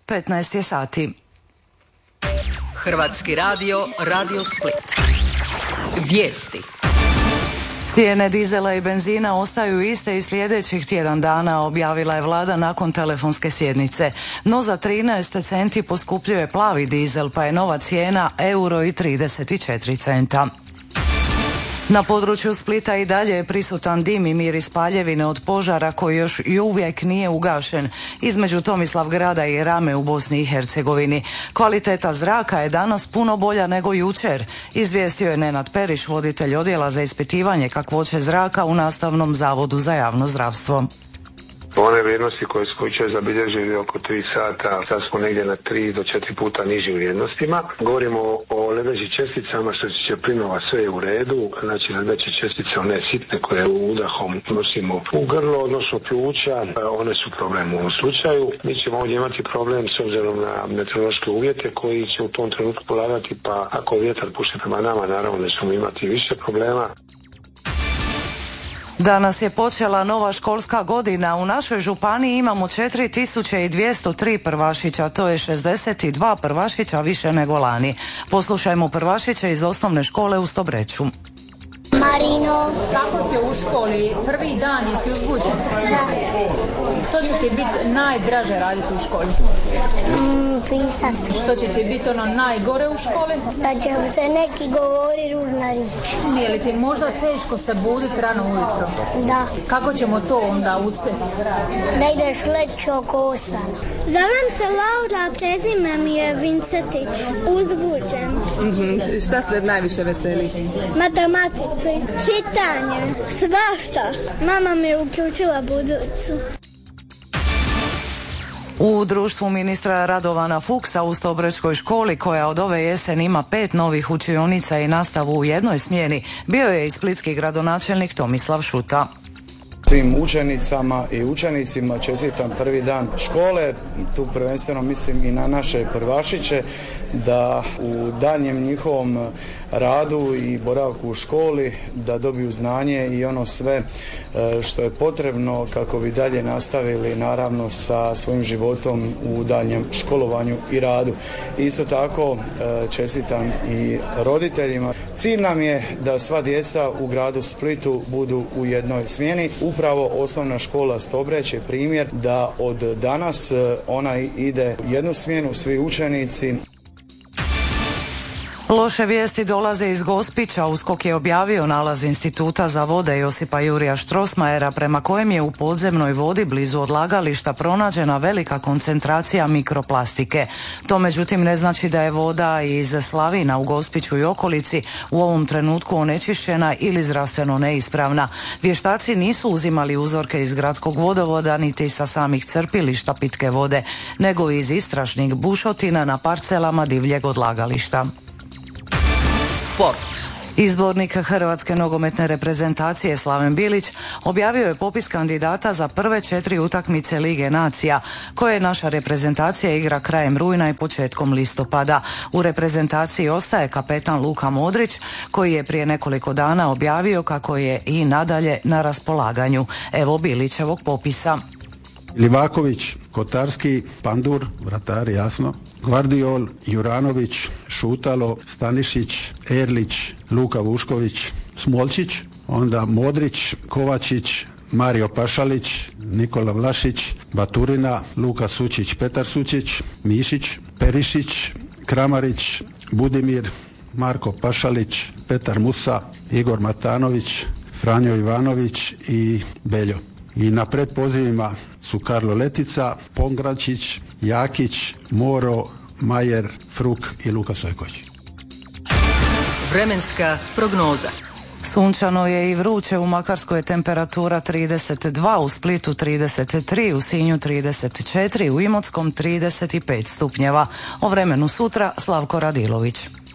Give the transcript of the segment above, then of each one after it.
15 je sati. Hrvatski radio, Radio Split. Vijesti. Cijene dizela i benzina ostaju iste i sljedećih tjedan dana, objavila je vlada nakon telefonske sjednice. No za 13 centi poskupljuje plavi dizel, pa je nova cijena €1,34. Na području Splita i dalje je prisutan dim i miris paljevine od požara koji još i uvijek nije ugašen između Tomislavgrada i Rame u Bosni i Hercegovini. Kvaliteta zraka je danas puno bolja nego jučer, izvijestio je Nenad Periš, voditelj odjela za ispitivanje kakvoće zraka u Nastavnom zavodu za javno zdravstvo. One vrijednosti koje smo jučer zabilježili oko 3 sata, sad smo negdje na 3 do 4 puta nižim vrijednostima. Govorimo o lebdećim česticama, što se tiče plinova, sve je u redu. Znači lebdeće čestice, one sitne koje udahom nosimo u grlo, odnosno pluća, one su problem u ovom slučaju. Mi ćemo ovdje imati problem s obzirom na meteorološke uvjete koji će u tom trenutku polagati, pa ako vjetar puše prema nama, naravno da ćemo imati više problema. Danas je počela nova školska godina. U našoj županiji imamo 4203 prvašića, to je 62 prvašića više nego lani. Poslušajmo prvašiće iz osnovne škole u Stobreću. Marino. Kako ti je u školi? Prvi dan jesi uzbuđen? Da. Što će ti biti najdraže raditi u školi? Pisati. Što će ti biti ono najgore u školi? Da će se neki govori ružna riječ. Nije li ti možda teško se buditi rano ujutro? Da. Kako ćemo to onda uspjeti? Da ideš leći oko 8. Zovem se Laura, prezime mi je Vincetić. Uzbuđen. Šta se najviše veseli? Matematici, čitanje, svašta. Mama mi je uključila buduću. U društvu ministra Radovana Fuchsa u Stobrečkoj školi, koja od ove jeseni ima 5 novih učionica i nastavu u jednoj smjeni, bio je i splitski gradonačelnik Tomislav Šuta. Svim učenicama i učenicima čestitam prvi dan škole, tu prvenstveno mislim i na naše prvašiće, da u daljnjem njihovom radu i boravku u školi da dobiju znanje i ono sve što je potrebno kako bi dalje nastavili naravno sa svojim životom u daljnjem školovanju i radu. Isto tako čestitam i roditeljima. Cilj nam je da sva djeca u gradu Splitu budu u jednoj smjeni. Upravo osnovna škola Stobreć je primjer da od danas ona ide u jednu smjenu, svi učenici. Loše vijesti dolaze iz Gospića. USKOK je objavio nalaz Instituta za vode Josipa Jurija Strossmayera prema kojem je u podzemnoj vodi blizu odlagališta pronađena velika koncentracija mikroplastike. To međutim ne znači da je voda iz slavina u Gospiću i okolici u ovom trenutku onečišćena ili zdravstveno neispravna. Vještaci nisu uzimali uzorke iz gradskog vodovoda niti sa samih crpilišta pitke vode, nego iz istražnih bušotina na parcelama divljeg odlagališta. Sport. Izbornik Hrvatske nogometne reprezentacije Slaven Bilić objavio je popis kandidata za prve 4 utakmice Lige nacija, koje naša reprezentacija igra krajem rujna i početkom listopada. U reprezentaciji ostaje kapetan Luka Modrić, koji je prije nekoliko dana objavio kako je i nadalje na raspolaganju. Evo Bilićevog popisa. Livaković, Kotarski, Pandur, vratar jasno, Gvardiol, Juranović, Šutalo, Stanišić, Erlić, Luka Vušković, Smolčić, onda Modrić, Kovačić, Mario Pašalić, Nikola Vlašić, Baturina, Luka Sučić, Petar Sučić, Mišić, Perišić, Kramarić, Budimir, Marko Pašalić, Petar Musa, Igor Matanović, Franjo Ivanović i Beljo. I na predpozivima su Karlo Letica, Pongračić, Jakić, Moro, Majer, Fruk i Luka Sojković. Vremenska prognoza. Sunčano je i vruće, u Makarskoj je temperatura 32, u Splitu 33, u Sinju 34, u Imotskom 35 stupnjeva. O vremenu sutra Slavko Radilović.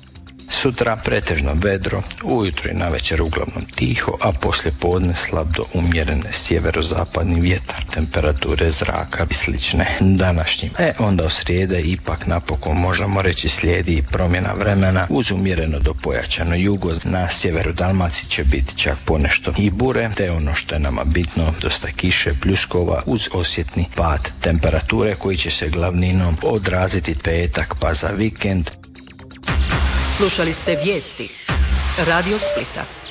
Sutra pretežno vedro, ujutro i navečer uglavnom tiho, a poslije podne slab do umjerene sjeverozapadni vjetar. Temperature zraka slične današnjim. Onda od srijede ipak napokon možemo reći slijedi i promjena vremena uz umjereno do pojačano jugo. Na sjeveru Dalmacije će biti čak ponešto i bure, te ono što je nama bitno, dosta kiše, pljuskova uz osjetni pad temperature koji će se glavninom odraziti petak pa za vikend. Slušali ste vijesti Radio Splita.